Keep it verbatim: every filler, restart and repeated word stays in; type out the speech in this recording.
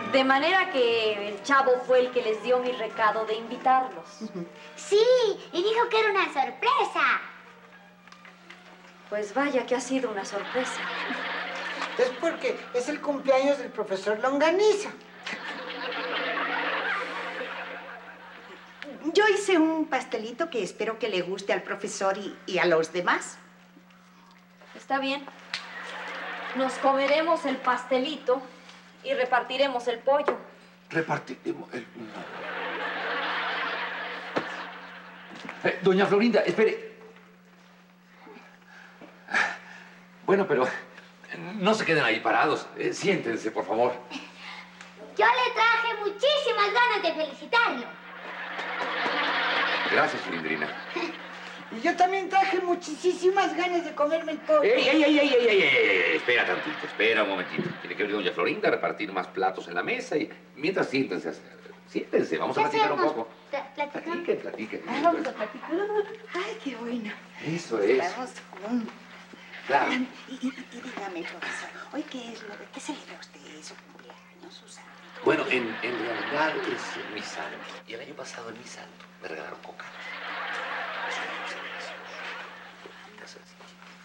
De manera que el chavo fue el que les dio mi recado de invitarlos. Uh-huh. Sí, y dijo que era una sorpresa. Pues vaya que ha sido una sorpresa. Es porque es el cumpleaños del profesor Longaniza. Yo hice un pastelito que espero que le guste al profesor y, y a los demás. Está bien. Nos comeremos el pastelito y repartiremos el pollo. Repartiremos el... Eh, doña Florinda, espere. Bueno, pero no se queden ahí parados. Eh, siéntense, por favor. Yo le traje muchísimas ganas de felicitarlo. Gracias, Cilindrina. Y yo también traje muchísimas ganas de comerme el pollo. ¡Ey, ey, ey, ey, ey, ey, ey! Espera tantito, espera un momentito. Tiene que venir doña Florinda a repartir más platos en la mesa y... Mientras, siéntense. Siéntense, vamos a platicar un poco. Platiquen, platiquen. Vamos a platicar. Ay, qué bueno. Eso es. Vamos juntos. Claro. Y, y, y dígame, profesor, ¿hoy qué es lo de qué celebra usted su cumpleaños, su santo? Bueno, en, en realidad es mi santo. Y el año pasado en mi santo me regalaron coca.